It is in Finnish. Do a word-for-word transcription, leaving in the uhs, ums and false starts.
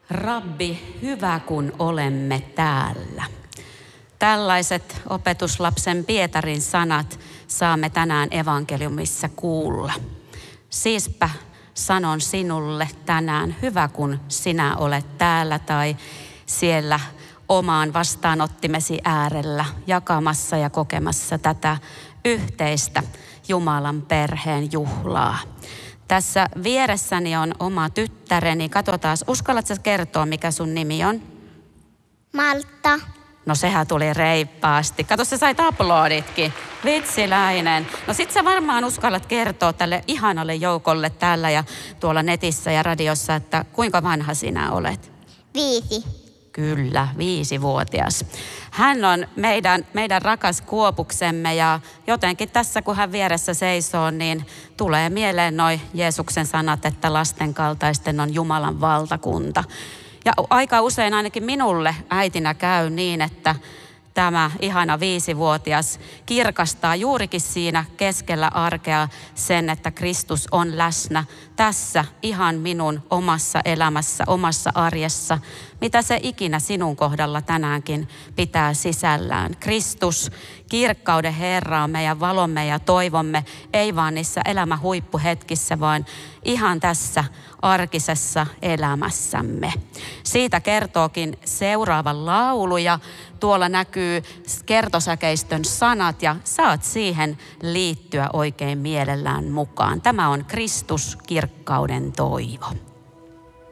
Rabbi, hyvä kun olemme täällä. Tällaiset opetuslapsen Pietarin sanat saamme tänään evankeliumissa kuulla. Siispä sanon sinulle tänään, hyvä kun sinä olet täällä tai siellä omaan vastaanottimesi äärellä jakamassa ja kokemassa tätä yhteistä Jumalan perheen juhlaa. Tässä vieressäni on oma tyttäreni. Katsotaan, uskallatko kertoa, mikä sun nimi on? Malta. No sehän tuli reippaasti. Kato, sä sait aploditkin. Vitsiläinen. No sit sä varmaan uskallat kertoa tälle ihanalle joukolle täällä ja tuolla netissä ja radiossa, että kuinka vanha sinä olet? Viisi. Kyllä, viisivuotias. Hän on meidän, meidän rakas Kuopuksemme ja jotenkin tässä kun hän vieressä seisoo, niin tulee mieleen noi Jeesuksen sanat, että lasten kaltaisten on Jumalan valtakunta. Ja aika usein ainakin minulle äitinä käy niin, että tämä ihana viisivuotias kirkastaa juurikin siinä keskellä arkea sen, että Kristus on läsnä tässä ihan minun omassa elämässä, omassa arjessa, mitä se ikinä sinun kohdalla tänäänkin pitää sisällään. Kristus, kirkkauden Herra on meidän valomme ja toivomme, ei vaan niissä elämän huippuhetkissä, vaan ihan tässä arkisessa elämässämme. Siitä kertookin seuraava laulu ja tuolla näkyy kertosäkeistön sanat ja saat siihen liittyä oikein mielellään mukaan. Tämä on Kristus, kirkkauden toivo.